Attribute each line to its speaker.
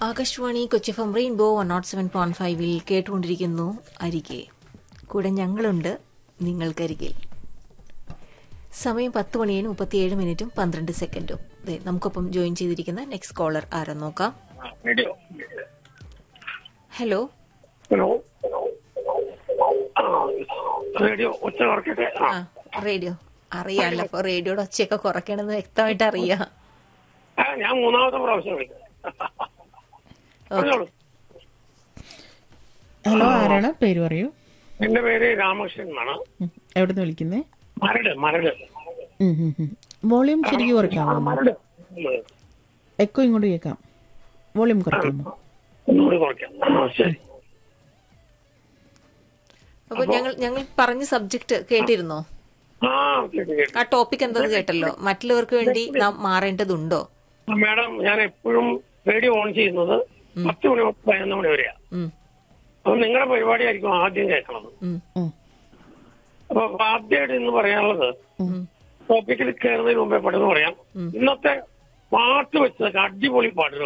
Speaker 1: Akashvani Kochi F M rainbow 107.5 കേട്ടുകൊണ്ടിരിക്കുന്നു അരികെ. കൂടെ ഞങ്ങളുണ്ട് നിങ്ങൾക്കരികിൽ. സമയം 10:37:12. നമുക്കൊപ്പം ജോയിൻ ചെയ്തിരിക്കുന്ന നെക്സ്റ്റ് കോളർ ആരാ നോക്കാം. ഹലോ റേഡിയോ അറിയാമല്ലോ. അപ്പൊ റേഡിയോയുടെ ഒച്ചയൊക്കെ കുറയ്ക്കണമെന്ന് വ്യക്തമായിട്ട് അറിയാം.
Speaker 2: ഞാൻ മൂന്നാമത്തെ പ്രാവശ്യം.
Speaker 3: ഹലോ, ആരാണ്? പേര് പറയൂ.
Speaker 2: എന്റെ പേര് രാമകൃഷ്ണൻ എന്നാണ്.
Speaker 3: എവിടുന്ന് വിളിക്കുന്നേ?
Speaker 2: മരട്.
Speaker 3: വോളിയം ശരിക്കും കുറയ്ക്കാമോ? എക്കോ ഇങ്ങോട്ട് കേൾക്കാം. വോളിയം കുറയ്ക്കാമോ?
Speaker 2: ഒന്നുകൂടി കുറയ്ക്കാം. ശരി.
Speaker 1: അപ്പൊ ഞങ്ങൾ പറഞ്ഞ സബ്ജക്ട് കേട്ടിരുന്നോ? ആ ടോപ്പിക് എന്താന്ന് കേട്ടല്ലോ. മറ്റുള്ളവർക്ക് വേണ്ടി നാം മാറേണ്ടതുണ്ടോ?
Speaker 2: മാഡം, ഞാൻ എപ്പോഴും റേഡിയോ ഓൺ ചെയ്യുന്നത് 10 മണി 11 മണി വരെയാ. അപ്പൊ നിങ്ങളുടെ പരിപാടി ആയിരിക്കും ആദ്യം കേൾക്കണത്. അപ്പൊ ആദ്യമായിട്ട് ഇന്ന് പറയാനുള്ളത്, ടോപ്പിക്കിൽ കയറുന്നതിന് മുമ്പേ പെട്ടെന്ന് പറയാം. ഇന്നത്തെ പാട്ട് വെച്ചതൊക്കെ അടിപൊളി പാട്ടുകൾ.